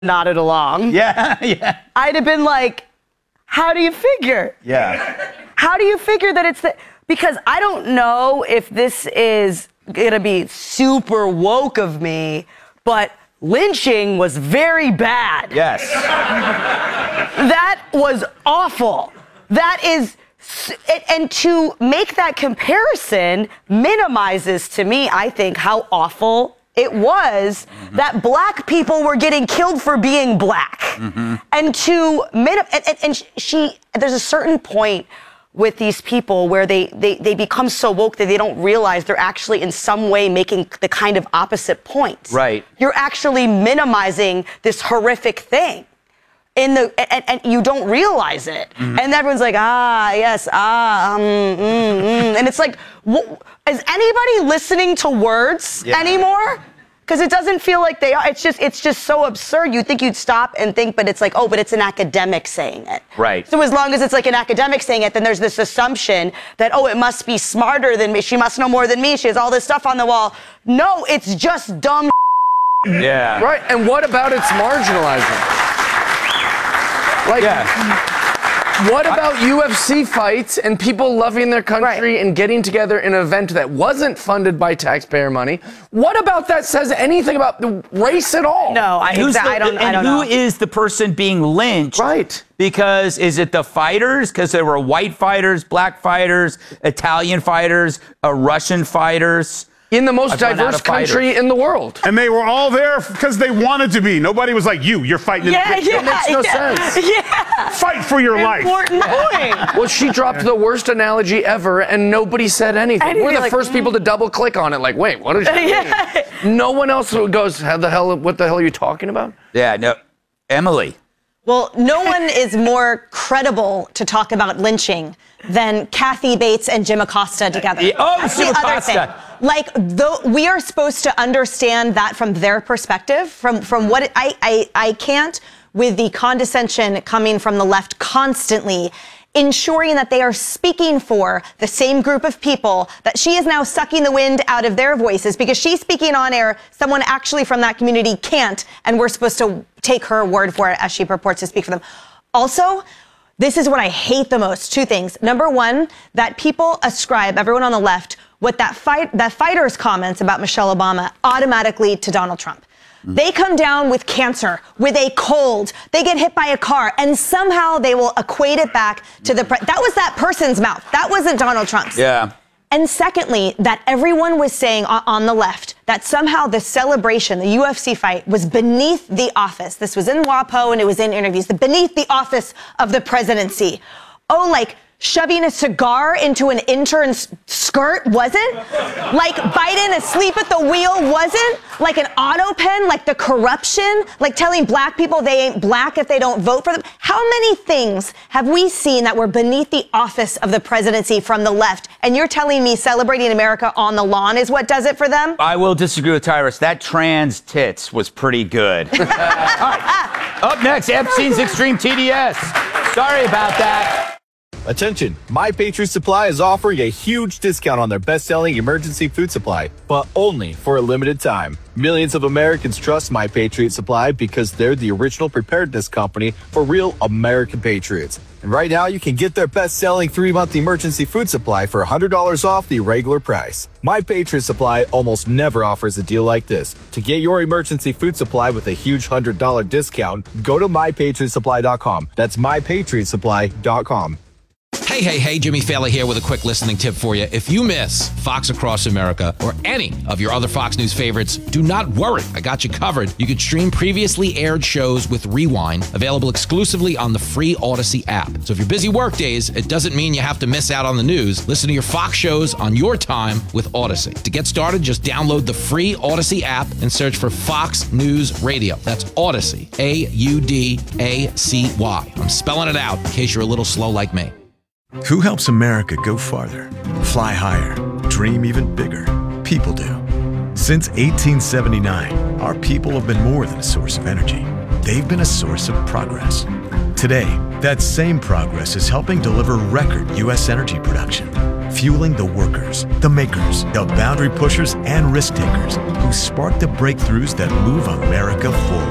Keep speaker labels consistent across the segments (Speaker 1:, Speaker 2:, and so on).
Speaker 1: nodded along.
Speaker 2: Yeah.
Speaker 1: I'd have been like, how do you figure?
Speaker 2: Yeah.
Speaker 1: How do you figure that it's because I don't know if this is going to be super woke of me, but lynching was very bad.
Speaker 2: Yes.
Speaker 1: That was awful. That is, and to make that comparison minimizes to me, I think, how awful it was that black people were getting killed for being black. And to there's a certain point with these people where they become so woke that they don't realize they're actually in some way making the kind of opposite point.
Speaker 2: Right.
Speaker 1: You're actually minimizing this horrific thing. And you don't realize it. And everyone's like, yes, and it's like, is anybody listening to words anymore? Because it doesn't feel like they are. It's just so absurd. You think you'd stop and think, but it's like, but it's an academic saying it.
Speaker 2: Right.
Speaker 1: So as long as it's like an academic saying it, then there's this assumption that, it must be smarter than me. She must know more than me. She has all this stuff on the wall. No, it's just dumb.
Speaker 2: Yeah.
Speaker 3: Right. And what about it's marginalizing? What about UFC fights and people loving their country and getting together in an event that wasn't funded by taxpayer money? What about that says anything about the race at all?
Speaker 1: No, I don't know.
Speaker 2: Who is the person being lynched?
Speaker 3: Right.
Speaker 2: Because is it the fighters? Because there were white fighters, black fighters, Italian fighters, Russian fighters.
Speaker 3: In the most diverse country in the world.
Speaker 4: And they were all there because they wanted to be. Nobody was like, you're fighting.
Speaker 3: That makes no sense.
Speaker 1: Yeah.
Speaker 4: Fight for your life.
Speaker 1: Important point.
Speaker 3: Well, she dropped the worst analogy ever, and nobody said anything. We're the first people to double click on it. Like, wait, what is she doing? No one else goes, what the hell are you talking about?
Speaker 2: Yeah, no. Emily.
Speaker 5: Well, no one is more credible to talk about lynching than Kathy Bates and Jim Acosta together. That's
Speaker 2: Jim
Speaker 5: the other
Speaker 2: Acosta.
Speaker 5: thing. We are supposed to understand that from their perspective, from what I can't, with the condescension coming from the left constantly, ensuring that they are speaking for the same group of people, that she is now sucking the wind out of their voices because she's speaking on air. Someone actually from that community can't, and we're supposed to take her word for it as she purports to speak for them. Also, this is what I hate the most. Two things. Number one, that people ascribe, everyone on the left, what that fighter's comments about Michelle Obama automatically to Donald Trump. They come down with cancer, with a cold, they get hit by a car, and somehow they will equate it back to that was that person's mouth. That wasn't Donald Trump's.
Speaker 2: Yeah.
Speaker 5: And secondly, that everyone was saying on the left that somehow the celebration, the UFC fight, was beneath the office. This was in WAPO and it was in interviews. Beneath the office of the presidency. Like shoving a cigar into an intern's skirt wasn't? Like Biden asleep at the wheel wasn't? Like an auto pen? Like the corruption? Like telling black people they ain't black if they don't vote for them? How many things have we seen that were beneath the office of the presidency from the left? And you're telling me celebrating America on the lawn is what does it for them?
Speaker 2: I will disagree with Tyrus. That trans tits was pretty good. All right. Up next, Epstein's Extreme TDS. Sorry about that.
Speaker 6: Attention, My Patriot Supply is offering a huge discount on their best-selling emergency food supply, but only for a limited time. Millions of Americans trust My Patriot Supply because they're the original preparedness company for real American patriots. And right now, you can get their best-selling 3-month emergency food supply for $100 off the regular price. My Patriot Supply almost never offers a deal like this. To get your emergency food supply with a huge $100 discount, go to MyPatriotSupply.com. That's MyPatriotSupply.com.
Speaker 7: Hey, Jimmy Fallon here with a quick listening tip for you. If you miss Fox Across America or any of your other Fox News favorites, do not worry. I got you covered. You can stream previously aired shows with Rewind, available exclusively on the free Odyssey app. So if you're busy work days, it doesn't mean you have to miss out on the news. Listen to your Fox shows on your time with Odyssey. To get started, just download the free Odyssey app and search for Fox News Radio. That's Odyssey, AUDACY. I'm spelling it out in case you're a little slow like me.
Speaker 8: Who helps America go farther, fly higher, dream even bigger? People do. Since 1879, our people have been more than a source of energy. They've been a source of progress. Today, that same progress is helping deliver record U.S. energy production, fueling the workers, the makers, the boundary pushers, and risk takers who spark the breakthroughs that move America forward.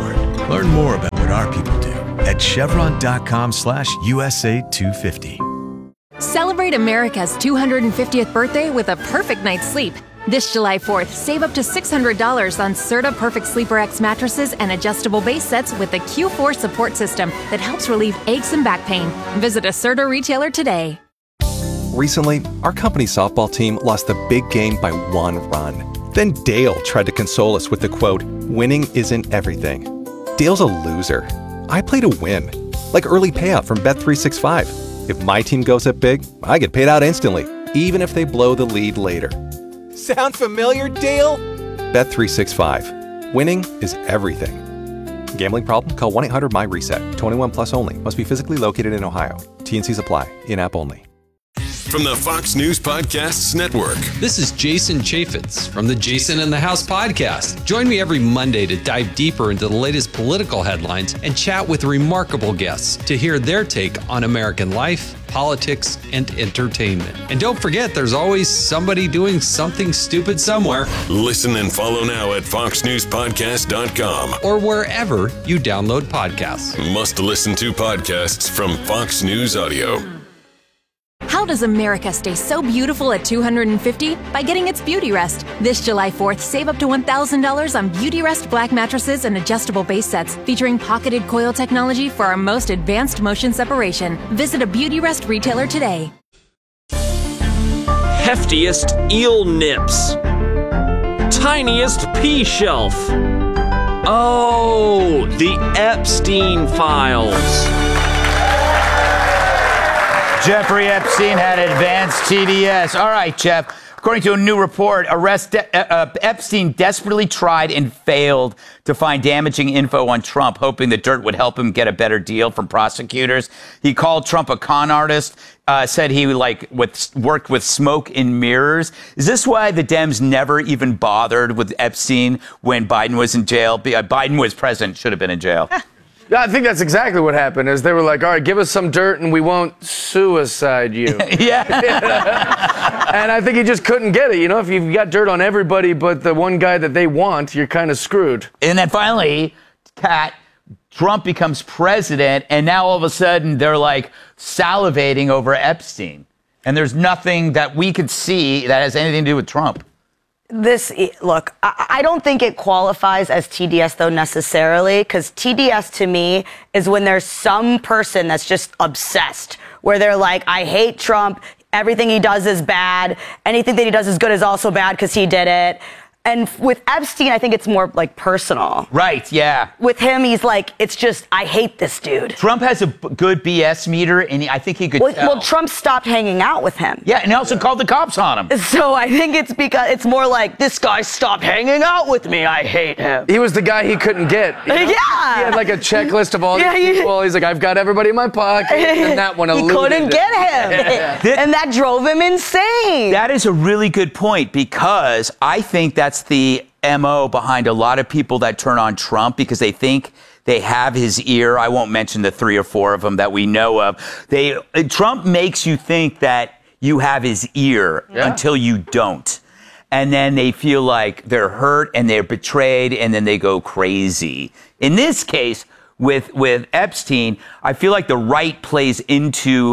Speaker 8: Learn more about what our people do at chevron.com/USA250.
Speaker 9: Celebrate America's 250th birthday with a perfect night's sleep. This July 4th, save up to $600 on Serta Perfect Sleeper X mattresses and adjustable base sets with the Q4 support system that helps relieve aches and back pain. Visit a Serta retailer today.
Speaker 10: Recently, our company's softball team lost the big game by 1 run. Then Dale tried to console us with the quote, "Winning isn't everything." Dale's a loser. I play to win, like early payout from Bet365. If my team goes up big, I get paid out instantly, even if they blow the lead later.
Speaker 11: Sound familiar, Dale?
Speaker 10: Bet365. Winning is everything. Gambling problem? Call 1-800-MY-RESET. 21 plus only. Must be physically located in Ohio. T&Cs apply. In-app only.
Speaker 12: From the Fox News Podcasts Network.
Speaker 13: This is Jason Chaffetz from the Jason in the House podcast. Join me every Monday to dive deeper into the latest political headlines and chat with remarkable guests to hear their take on American life, politics, and entertainment. And don't forget, there's always somebody doing something stupid somewhere.
Speaker 12: Listen and follow now at foxnewspodcast.com
Speaker 13: or wherever you download podcasts.
Speaker 12: Must listen to podcasts from Fox News Audio.
Speaker 9: How does America stay so beautiful at 250? By getting its Beauty Rest. This July 4th, save up to $1,000 on Beauty Rest black mattresses and adjustable base sets featuring pocketed coil technology for our most advanced motion separation. Visit a Beauty Rest retailer today.
Speaker 14: Heftiest eel nips. Tiniest pea shelf. Oh, the Epstein files.
Speaker 2: Jeffrey Epstein had advanced TDS. All right, Jeff. According to a new report, Epstein desperately tried and failed to find damaging info on Trump, hoping the dirt would help him get a better deal from prosecutors. He called Trump a con artist, said he worked with smoke and mirrors. Is this why the Dems never even bothered with Epstein when Biden was in jail? Biden was president, should have been in jail.
Speaker 3: Yeah, I think that's exactly what happened. Is they were like, all right, give us some dirt and we won't suicide you.
Speaker 2: Yeah.
Speaker 3: And I think he just couldn't get it. You know, if you've got dirt on everybody but the one guy that they want, you're kind of screwed.
Speaker 2: And then finally, Kat, Trump becomes president, and now all of a sudden they're like salivating over Epstein. And there's nothing that we could see that has anything to do with Trump.
Speaker 1: Look, I don't think it qualifies as TDS, though, necessarily, because TDS to me is when there's some person that's just obsessed, where they're like, I hate Trump, everything he does is bad, anything that he does is good is also bad because he did it. And with Epstein, I think it's more like personal.
Speaker 2: Right, yeah.
Speaker 1: With him, he's like, it's just, I hate this dude.
Speaker 2: Trump has a good BS meter, and I think he could tell.
Speaker 1: Well, Trump stopped hanging out with him.
Speaker 2: Yeah, and he also called the cops on him.
Speaker 1: So I think it's because it's more like, this guy stopped hanging out with me, I hate him.
Speaker 3: He was the guy he couldn't get. You know?
Speaker 1: Yeah.
Speaker 3: He had like a checklist of all these people. He's like, I've got everybody in my pocket, and that one eluded.
Speaker 1: He couldn't get him. And that drove him insane.
Speaker 2: That is a really good point, because I think that's the MO behind a lot of people that turn on Trump, because they think they have his ear. I won't mention the 3 or 4 of them that we know of. Trump makes you think that you have his ear until you don't. And then they feel like they're hurt and they're betrayed, and then they go crazy. In this case, with Epstein, I feel like the right plays into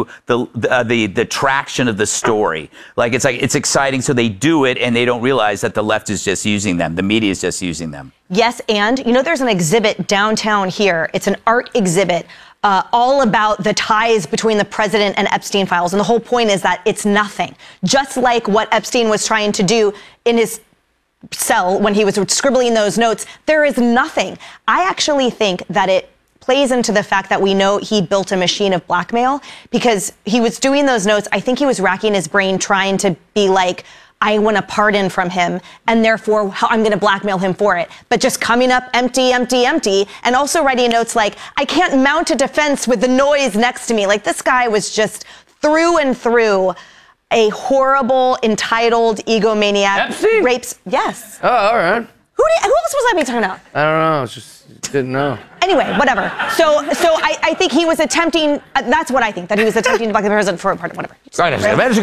Speaker 2: the traction of the story. It's exciting, so they do it, and they don't realize that the left is just using them. The media is just using them.
Speaker 5: Yes, and there's an exhibit downtown here. It's an art exhibit all about the ties between the president and Epstein files, and the whole point is that it's nothing. Just like what Epstein was trying to do in his cell when he was scribbling those notes, there is nothing. I actually think that it plays into the fact that we know he built a machine of blackmail, because he was doing those notes. I think he was racking his brain trying to be like, I want a pardon from him, and therefore I'm going to blackmail him for it. But just coming up empty, empty, empty, and also writing notes like, I can't mount a defense with the noise next to me. Like, this guy was just through and through a horrible, entitled egomaniac.
Speaker 3: Epstein?
Speaker 5: Rapes. Yes.
Speaker 3: Oh, all right.
Speaker 5: Who else was I be talking about?
Speaker 3: I don't know. Didn't know.
Speaker 5: Anyway, whatever. So I think he was attempting, that's what I think, that he was attempting to black the president for a pardon, whatever.
Speaker 2: Cyrus,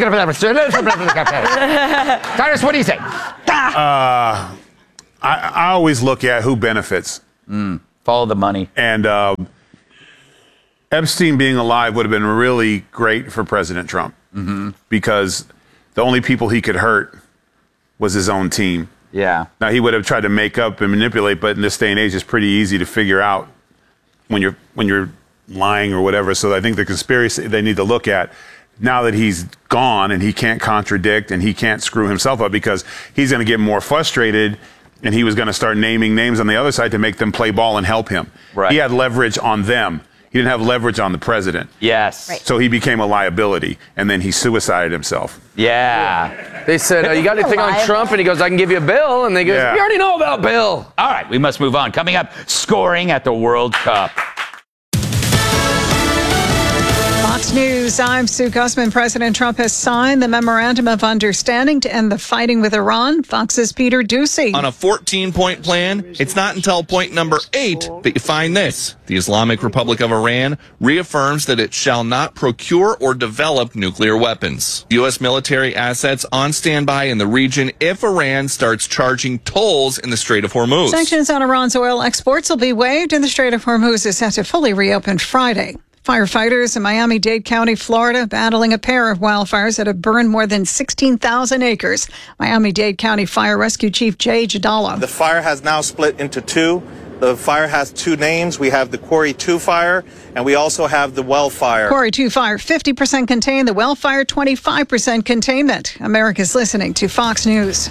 Speaker 2: what do you say?
Speaker 4: I always look at who benefits.
Speaker 2: Follow the money.
Speaker 4: And Epstein being alive would have been really great for President Trump because the only people he could hurt was his own team.
Speaker 2: Yeah.
Speaker 4: Now, he would have tried to make up and manipulate, but in this day and age, it's pretty easy to figure out when you're lying or whatever. So I think the conspiracy they need to look at now that he's gone and he can't contradict and he can't screw himself up because he's going to get more frustrated and he was going to start naming names on the other side to make them play ball and help him.
Speaker 2: Right.
Speaker 4: He had leverage on them. He didn't have leverage on the president.
Speaker 2: Yes.
Speaker 5: Right.
Speaker 4: So he became a liability, and then he suicided himself.
Speaker 2: Yeah.
Speaker 3: They said, you got anything on Trump? And he goes, I can give you a Bill. And they go,
Speaker 4: Yeah.
Speaker 3: we already know about Bill.
Speaker 2: All right, we must move on. Coming up, scoring at the World Cup.
Speaker 15: Fox News, I'm Sue Gussman. President Trump has signed the Memorandum of Understanding to end the fighting with Iran. Fox's Peter Doocy.
Speaker 16: On a 14-point plan, it's not until point number 8 that you find this. The Islamic Republic of Iran reaffirms that it shall not procure or develop nuclear weapons. U.S. military assets on standby in the region if Iran starts charging tolls in the Strait of Hormuz.
Speaker 15: Sanctions on Iran's oil exports will be waived, and the Strait of Hormuz is set to fully reopen Friday. Firefighters in Miami-Dade County, Florida, battling a pair of wildfires that have burned more than 16,000 acres. Miami-Dade County Fire Rescue Chief Jay Jadala.
Speaker 17: The fire has now split into two. The fire has two names. We have the Quarry 2 fire, and we also have the Well fire.
Speaker 15: Quarry 2 fire, 50% contained. The Well fire, 25% containment. America's listening to Fox News.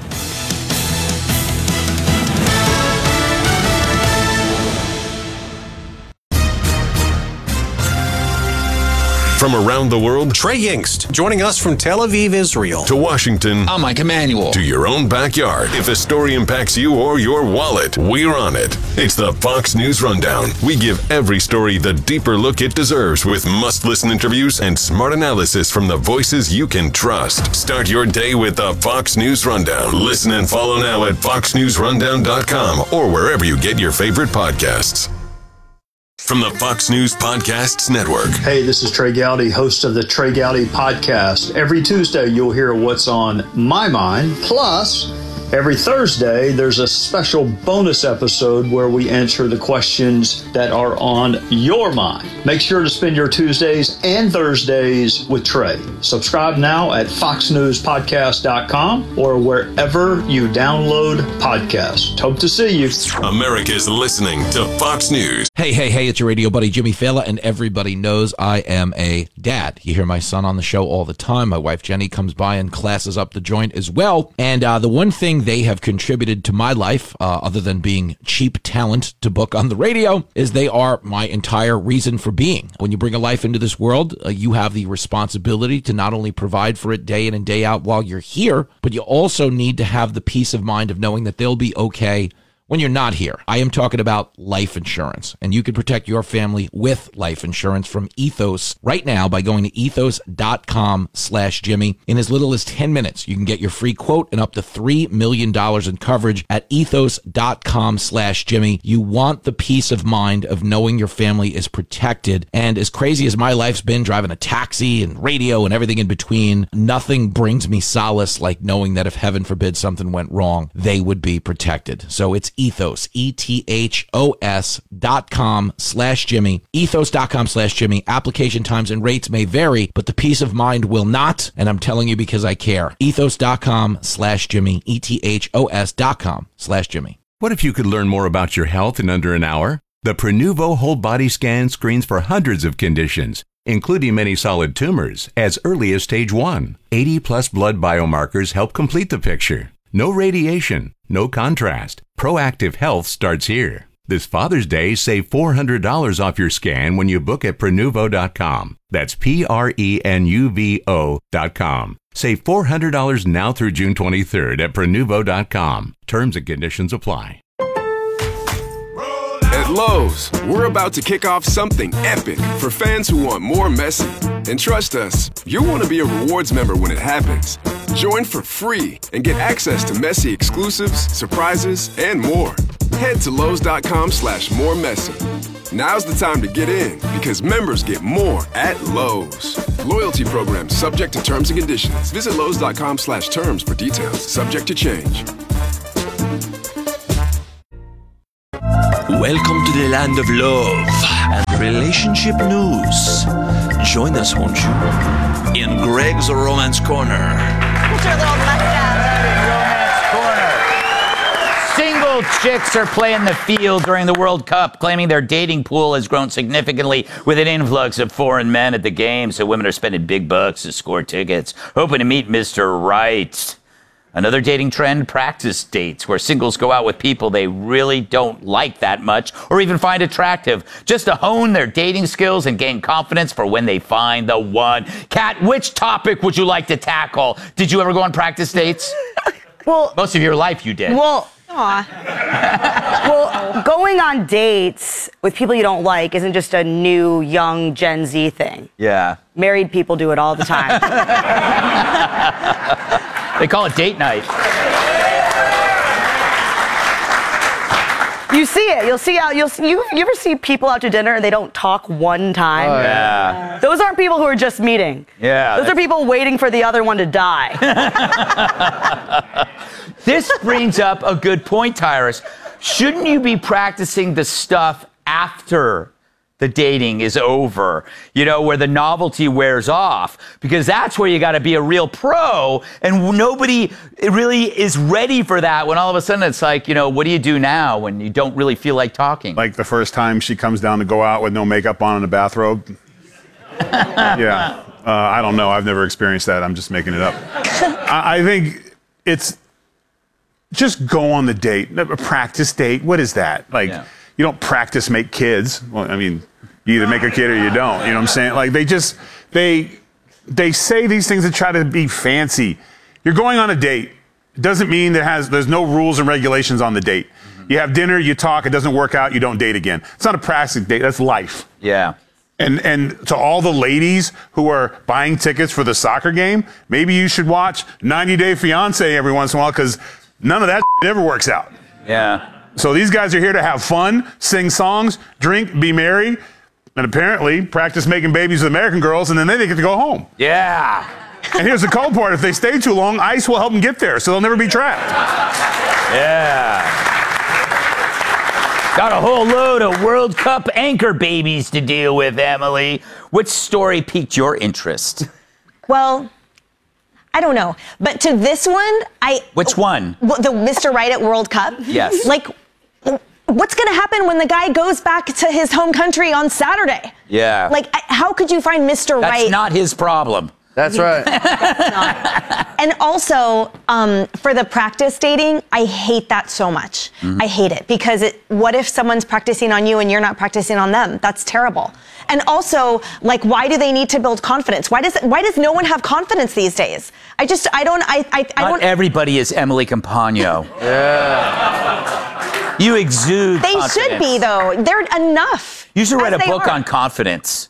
Speaker 12: From around the world,
Speaker 11: Trey Yingst, joining us from Tel Aviv, Israel.
Speaker 12: To Washington,
Speaker 7: I'm Mike Emanuel.
Speaker 12: To your own backyard. If a story impacts you or your wallet, we're on it. It's the Fox News Rundown. We give every story the deeper look it deserves with must-listen interviews and smart analysis from the voices you can trust. Start your day with the Fox News Rundown. Listen and follow now at foxnewsrundown.com or wherever you get your favorite podcasts. From the Fox News Podcasts Network.
Speaker 18: Hey, this is Trey Gowdy, host of the Trey Gowdy Podcast. Every Tuesday, you'll hear what's on my mind. Plus, every Thursday, there's a special bonus episode where we answer the questions that are on your mind. Make sure to spend your Tuesdays and Thursdays with Trey. Subscribe now at foxnewspodcast.com or wherever you download podcasts. Hope to see you.
Speaker 12: America's listening to Fox News.
Speaker 7: Hey, it's your radio buddy Jimmy Fallon, and everybody knows I am a dad. You hear my son on the show all the time. My wife Jenny comes by and classes up the joint as well. And the one thing they have contributed to my life, other than being cheap talent to book on the radio, is they are my entire reason for being. When you bring a life into this world, you have the responsibility to not only provide for it day in and day out while you're here, but you also need to have the peace of mind of knowing that they'll be okay when you're not here. I am talking about life insurance, and you can protect your family with life insurance from Ethos right now by going to ethos.com/Jimmy. In as little as 10 minutes, you can get your free quote and up to $3 million in coverage at ethos.com/Jimmy. You want the peace of mind of knowing your family is protected. And as crazy as my life's been driving a taxi and radio and everything in between, nothing brings me solace like knowing that if heaven forbid something went wrong, they would be protected. So it's Ethos, ethos.com/Jimmy, ethos.com/Jimmy. Application times and rates may vary, but the peace of mind will not, and I'm telling you because I care. Ethos.com/Jimmy, ethos.com/Jimmy.
Speaker 19: What if you could learn more about your health in under an hour? The Prenuvo Whole Body Scan screens for hundreds of conditions, including many solid tumors, as early as stage 1. 80-plus blood biomarkers help complete the picture. No radiation, no contrast. Proactive health starts here. This Father's Day, save $400 off your scan when you book at Prenuvo.com. That's Prenuvo.com. Save $400 now through June 23rd at Prenuvo.com. Terms and conditions apply.
Speaker 20: At Lowe's, we're about to kick off something epic for fans who want more Messi. And trust us, you'll want to be a rewards member when it happens. Join for free and get access to Messi exclusives, surprises, and more. Head to Lowe's.com/more-Messi. Now's the time to get in because members get more at Lowe's. Loyalty program subject to terms and conditions. Visit Lowe's.com/terms for details. Subject to change.
Speaker 21: Welcome to the land of love and relationship news. Join us, won't you? In Greg's Romance Corner.
Speaker 2: Single chicks are playing the field during the World Cup, claiming their dating pool has grown significantly with an influx of foreign men at the game. So women are spending big bucks to score tickets, hoping to meet Mr. Right. Another dating trend, practice dates, where singles go out with people they really don't like that much or even find attractive, just to hone their dating skills and gain confidence for when they find the one. Kat, which topic would you like to tackle? Did you ever go on practice dates?
Speaker 1: Well,
Speaker 2: most of your life you did.
Speaker 1: Well, well, going on dates with people you don't like isn't just a new, young Gen Z thing.
Speaker 2: Yeah.
Speaker 1: Married people do it all the time.
Speaker 2: They call it date night.
Speaker 1: You see it. You'll see how you ever see people out to dinner and they don't talk one time?
Speaker 2: Oh, yeah.
Speaker 1: Those aren't people who are just meeting.
Speaker 2: Yeah.
Speaker 1: Those are people waiting for the other one to die.
Speaker 2: This brings up a good point, Tyrus. Shouldn't you be practicing the stuff after the dating is over, where the novelty wears off? Because that's where you got to be a real pro, and nobody really is ready for that when all of a sudden it's like, what do you do now when you don't really feel like talking?
Speaker 4: Like the first time she comes down to go out with no makeup on and a bathrobe. Yeah. I don't know. I've never experienced that. I'm just making it up. I think it's just go on the date. A practice date. What is that? You don't practice make kids. Well, I mean, you either make a kid or you don't. You know what I'm saying? Like they say these things to try to be fancy. You're going on a date. It doesn't mean there's no rules and regulations on the date. Mm-hmm. You have dinner, you talk, it doesn't work out, you don't date again. It's not a practice date, that's life.
Speaker 2: Yeah.
Speaker 4: And to all the ladies who are buying tickets for the soccer game, maybe you should watch 90 Day Fiancé every once in a while, because none of that ever works out.
Speaker 2: Yeah.
Speaker 4: So these guys are here to have fun, sing songs, drink, be merry, and apparently practice making babies with American girls, and then they get to go home.
Speaker 2: Yeah.
Speaker 4: And here's the cold part. If they stay too long, ice will help them get there, so they'll never be trapped.
Speaker 2: Yeah. Got a whole load of World Cup anchor babies to deal with, Emily. Which story piqued your interest?
Speaker 5: Well, I don't know. But to this one,
Speaker 2: Which one?
Speaker 5: The Mr. Right at World Cup?
Speaker 2: Yes.
Speaker 5: What's going to happen when the guy goes back to his home country on Saturday?
Speaker 2: Yeah.
Speaker 5: How could you find Mr. Right?
Speaker 2: That's not his problem.
Speaker 3: That's right.
Speaker 5: That's not. And also, for the practice dating, I hate that so much. Mm-hmm. I hate it because what if someone's practicing on you and you're not practicing on them? That's terrible. And also, why do they need to build confidence? Why does no one have confidence these days? I don't.
Speaker 2: Not everybody is Emily Campagno. Yeah. You exude confidence.
Speaker 5: They should be, though. They're enough.
Speaker 2: You should write a book on confidence.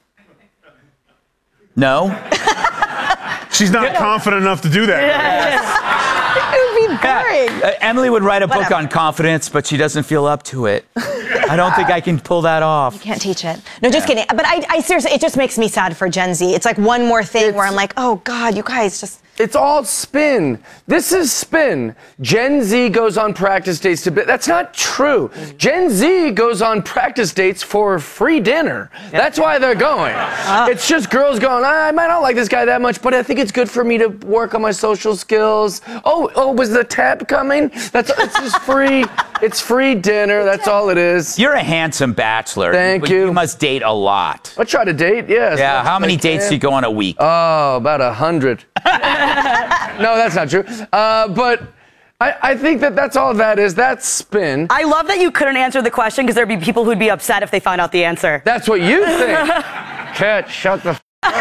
Speaker 2: No?
Speaker 4: She's not confident enough to do that.
Speaker 5: It would be boring.
Speaker 2: Emily would write a book on confidence, but she doesn't feel up to it. I don't think I can pull that off.
Speaker 5: You can't teach it. No, just kidding. But I seriously, it just makes me sad for Gen Z. It's like one more thing where I'm like, oh God, you guys just...
Speaker 3: It's all spin. This is spin. Gen Z goes on practice dates to... That's not true. Gen Z goes on practice dates for free dinner. That's why they're going. It's just girls going, I might not like this guy that much, but I think it's good for me to work on my social skills. Oh, was the tab coming? It's just free. It's free dinner. That's all it is.
Speaker 2: You're a handsome bachelor.
Speaker 3: Thank you.
Speaker 2: You must date a lot.
Speaker 3: I try to date, yes.
Speaker 2: Yeah, how many dates do you go on a week?
Speaker 3: Oh, about 100. No, that's not true. But I think that's all that is. That's spin.
Speaker 1: I love that you couldn't answer the question because there'd be people who'd be upset if they found out the answer.
Speaker 3: That's what you think. Kat, shut the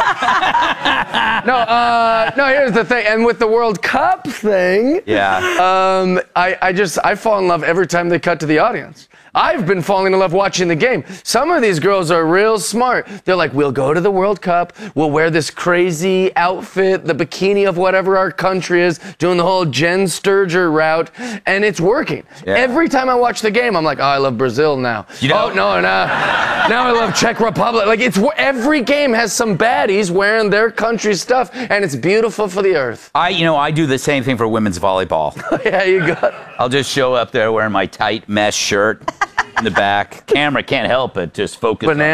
Speaker 3: No, here's the thing. And with the World Cup thing, I fall in love every time they cut to the audience. I've been falling in love watching the game. Some of these girls are real smart. They're like, we'll go to the World Cup, we'll wear this crazy outfit, the bikini of whatever our country is, doing the whole Jen Sturger route, and it's working. Yeah. Every time I watch the game, I'm like, oh, I love Brazil now. Now I love Czech Republic. Every game has some baddies wearing their country stuff, and it's beautiful for the earth.
Speaker 2: I do the same thing for women's volleyball.
Speaker 3: Yeah, you got it.
Speaker 2: I'll just show up there wearing my tight mesh shirt. in the back. Camera can't help it. Just focus on